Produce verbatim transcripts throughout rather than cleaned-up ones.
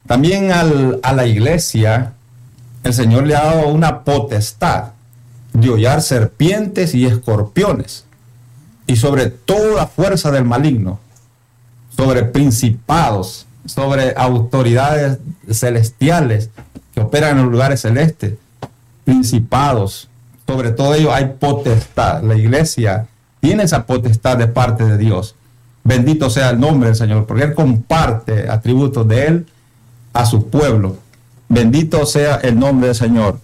También al, a la iglesia, el Señor le ha dado una potestad de hollar serpientes y escorpiones, y sobre toda fuerza del maligno, sobre principados, sobre autoridades celestiales que operan en los lugares celestes, principados, sobre todo ello hay potestad. La iglesia tiene esa potestad de parte de Dios. Bendito sea el nombre del Señor, porque Él comparte atributos de Él a su pueblo. Bendito sea el nombre del Señor.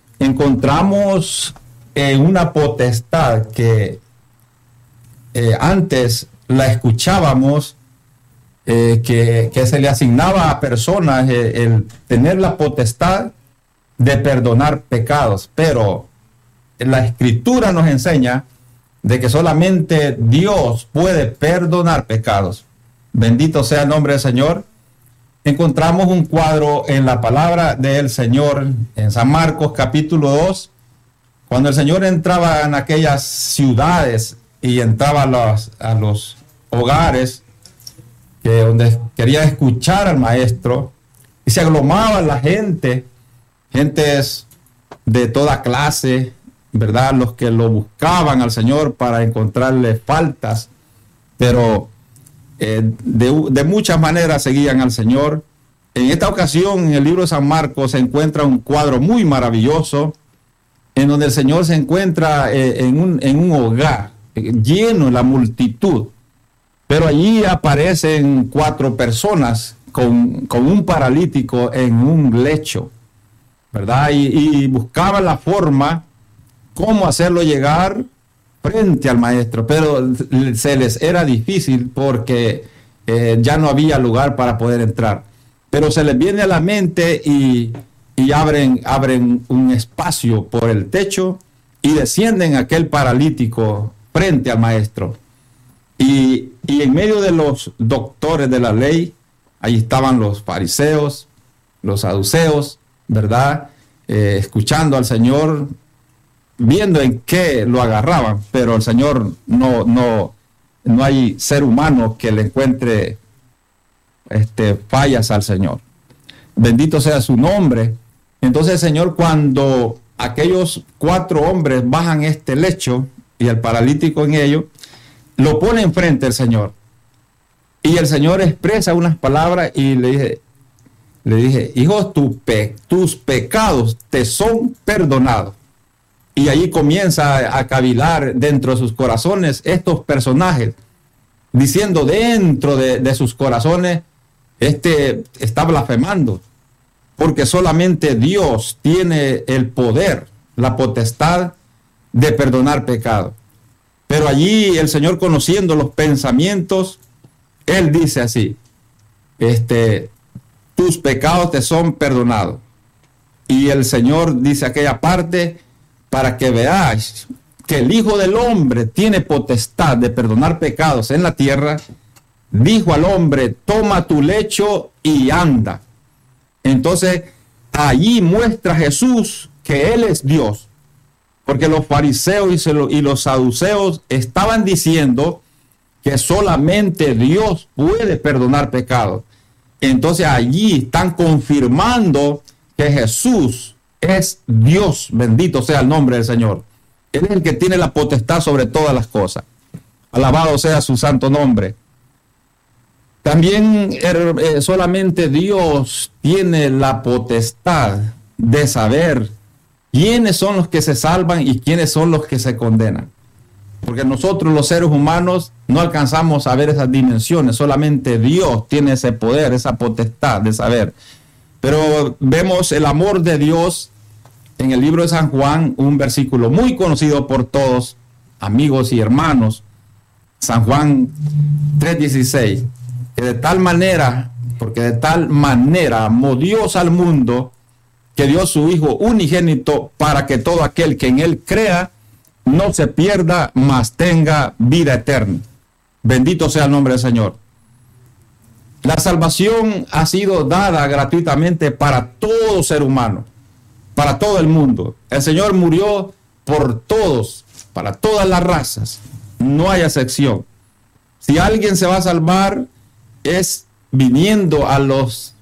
Encontramos en una potestad que eh, antes la escuchábamos, eh, que, que se le asignaba a personas eh, el tener la potestad de perdonar pecados, pero la Escritura nos enseña de que solamente Dios puede perdonar pecados. Bendito sea el nombre del Señor. Encontramos un cuadro en la palabra del Señor en San Marcos capítulo dos, cuando el Señor entraba en aquellas ciudades y entraba a los, a los hogares que donde quería escuchar al maestro, y se aglomaba la gente, gentes de toda clase, ¿verdad? Los que lo buscaban al Señor para encontrarle faltas, pero eh, de, de muchas maneras seguían al Señor. En esta ocasión, en el libro de San Marcos, se encuentra un cuadro muy maravilloso, en donde el Señor se encuentra eh, en, un, en un hogar, eh, lleno de la multitud, pero allí aparecen cuatro personas con, con un paralítico en un lecho, ¿verdad? Y, y buscaban la forma cómo hacerlo llegar frente al maestro, pero se les era difícil porque eh, ya no había lugar para poder entrar. Pero se les viene a la mente y, y abren, abren un espacio por el techo y descienden aquel paralítico frente al maestro. Y, y en medio de los doctores de la ley, ahí estaban los fariseos, los saduceos, ¿verdad? Eh, escuchando al Señor, viendo en qué lo agarraban, pero el Señor no, no, no hay ser humano que le encuentre este, fallas al Señor. Bendito sea su nombre. Entonces el Señor, cuando aquellos cuatro hombres bajan este lecho y el paralítico en ello, lo pone enfrente el Señor. Y el Señor expresa unas palabras y le dije, le dije, hijo, tu pe tus pecados te son perdonados. Y allí comienza a cavilar dentro de sus corazones estos personajes, diciendo dentro de, de sus corazones, este está blasfemando, porque solamente Dios tiene el poder, la potestad de perdonar pecado. Pero allí el Señor, conociendo los pensamientos, Él dice así, este, tus pecados te son perdonados. Y el Señor dice aquella parte, para que veáis que el Hijo del Hombre tiene potestad de perdonar pecados en la tierra, dijo al hombre, toma tu lecho y anda. Entonces, allí muestra Jesús que Él es Dios, porque los fariseos y los saduceos estaban diciendo que solamente Dios puede perdonar pecados. Entonces allí están confirmando que Jesús es Dios. Bendito sea el nombre del Señor. Él es el que tiene la potestad sobre todas las cosas. Alabado sea su santo nombre. También eh, solamente Dios tiene la potestad de saber quiénes son los que se salvan y quiénes son los que se condenan. Porque nosotros los seres humanos no alcanzamos a ver esas dimensiones. Solamente Dios tiene ese poder, esa potestad de saber. Pero vemos el amor de Dios en el libro de San Juan, un versículo muy conocido por todos, amigos y hermanos. San Juan tres dieciséis, que de tal manera, porque de tal manera amó Dios al mundo, que dio su Hijo unigénito para que todo aquel que en Él crea no se pierda, mas tenga vida eterna. Bendito sea el nombre del Señor. La salvación ha sido dada gratuitamente para todo ser humano, para todo el mundo. El Señor murió por todos, para todas las razas. No hay excepción. Si alguien se va a salvar, es viniendo a los